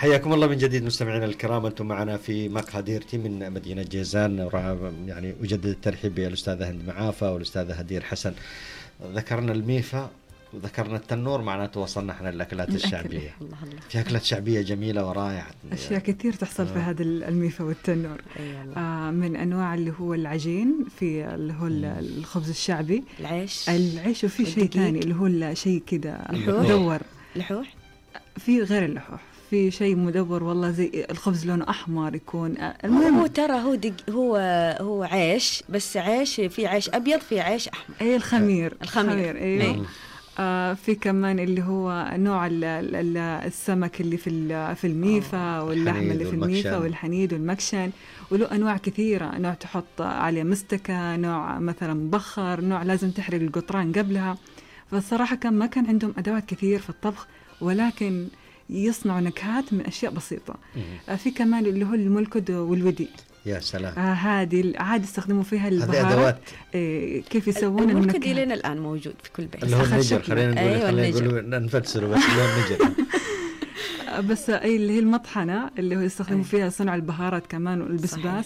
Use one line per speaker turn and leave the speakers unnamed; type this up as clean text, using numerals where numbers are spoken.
حياكم الله من جديد مستمعينا الكرام، أنتم معنا في مقهى من مدينة جيزان. يعني أجدد الترحيب بالأستاذة هند معافة والأستاذة هدير حسن. ذكرنا الميفا وذكرنا التنور، معناته وصلنا احنا للأكلات الشعبية.
الله الله.
في أكلات شعبية جميلة ورائعة،
أشياء كثير تحصل في هذا الميفا والتنور. من أنواع اللي هو العجين، في اللي هو الخبز الشعبي، العيش وفي شيء ثاني اللي هو شيء كده مدور،
لحوح.
في غير اللحوح، في شيء مدور والله زي الخبز لونه أحمر يكون. المهم
هو ترى هو عيش، بس عيش، في عيش أبيض، في عيش أحمر.
أي الخمير.
أيوه.
في كمان اللي هو نوع السمك اللي في الميفا، واللحم اللي في الميفا، والحنيد والمكشن، وله أنواع كثيرة. نوع تحط عليه مستكة، نوع مثلا مبخر، نوع لازم تحرق القطران قبلها. فالصراحة ما كان عندهم أدوات كثير في الطبخ، ولكن يصنعوا نكهات من أشياء بسيطة. في كمان اللي هو الملكد والودي.
يا سلام.
هذه عاد يستخدموا فيها البهارات. كيف يسوون
الملكد لنا الآن موجود في كل بيت.
اللي هو النجر، خلينا نقول نفسره، بس اللي هو النجر.
بس اللي هي المطحنة اللي هو يستخدموا فيها صنع البهارات كمان والبسباس.